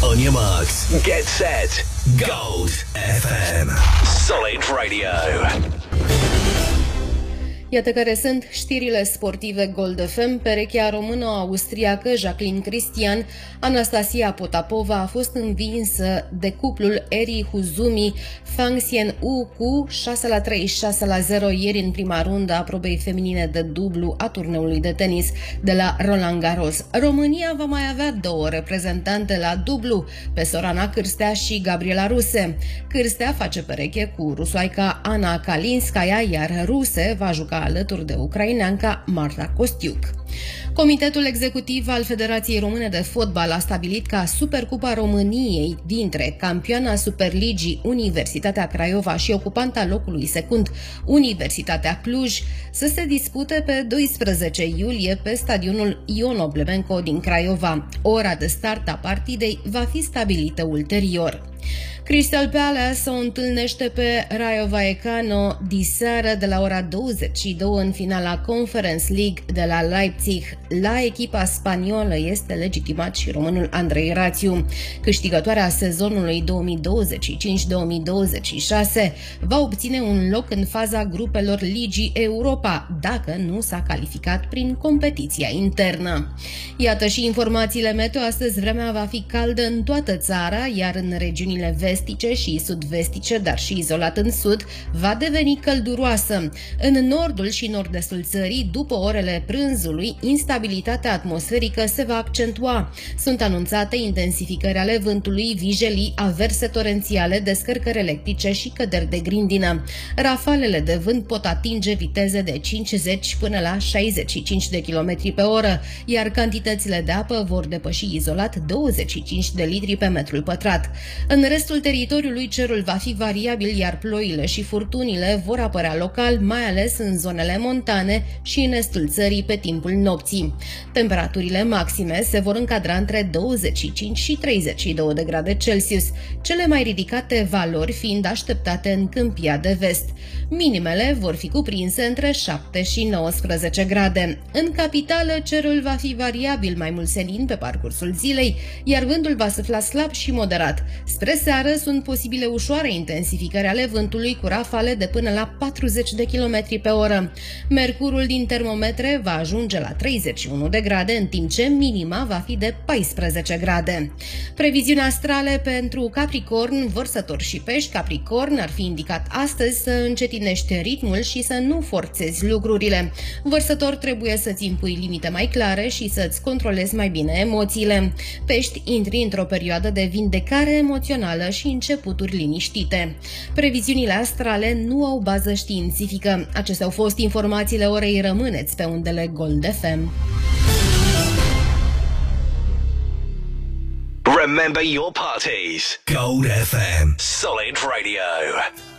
On your marks, get set, Gold FM. Solid Radio. Iată care sunt știrile sportive Gold FM. Perechea română-austriacă Jacqueline Christian, Anastasia Potapova a fost învinsă de cuplul Eri Huzumi Fang Xian-u cu 6-3, 6-0 ieri în prima rundă a probei feminine de dublu a turneului de tenis de la Roland Garros. România va mai avea două reprezentante la dublu, pe Sorana Cârstea și Gabriela Ruse. Cârstea face pereche cu rusoaica Ana Kalinskaya, iar Ruse va juca alături de ucraineanca Marta Kostiuk. Comitetul executiv al Federației Române de Fotbal a stabilit ca Supercupa României dintre campioana Superligii Universitatea Craiova și ocupanta locului secund Universitatea Cluj să se dispute pe 12 iulie pe stadionul Ion Oblemenco din Craiova. Ora de start a partidei va fi stabilită ulterior. Crystal Palace o întâlnește pe Rayo Vallecano diseară de la ora 22 în finala Conference League de la Leipzig. La echipa spaniolă este legitimat și românul Andrei Rațiu. Câștigătoarea sezonului 2025-2026 va obține un loc în faza grupelor Ligii Europa, dacă nu s-a calificat prin competiția internă. Iată și informațiile meteo. Astăzi vremea va fi caldă în toată țara, iar în regiunile vestice și sud-vestice, dar și izolat în sud, va deveni călduroasă. În nordul și nord-estul țării, după orele prânzului, instabilitatea atmosferică se va accentua. Sunt anunțate intensificări ale vântului, vijelii, averse torențiale, descărcări electrice și căderi de grindină. Rafalele de vânt pot atinge viteze de 50 până la 65 de km pe oră, iar cantitățile de apă vor depăși izolat 25 de litri pe metrul pătrat. În restul teritoriului cerul va fi variabil, iar ploile și furtunile vor apărea local, mai ales în zonele montane și în estul țării pe timpul nopții. Temperaturile maxime se vor încadra între 25 și 32 de grade Celsius, cele mai ridicate valori fiind așteptate în Câmpia de Vest. Minimele vor fi cuprinse între 7 și 19 grade. În capitală, cerul va fi variabil, mai mult senin pe parcursul zilei, iar vântul va sufla slab și moderat. Spre seară sunt posibile ușoare intensificări ale vântului cu rafale de până la 40 de km pe oră. Mercurul din termometre va ajunge la 31 de grade, în timp ce minima va fi de 14 grade. Previziuni astrale pentru Capricorn, Vărsător și Pești. Capricorn, ar fi indicat astăzi să încetinești ritmul și să nu forțezi lucrurile. Vărsător, trebuie să-ți impui limite mai clare și să-ți controlezi mai bine emoțiile. Pești, intri într-o perioadă de vindecare emoțională și începuturi liniștite. Previziunile astrale nu au bază științifică. Acestea au fost informațiile orei. Rămâneți pe undele Gold FM. Remember your parties. Gold FM. Solid Radio.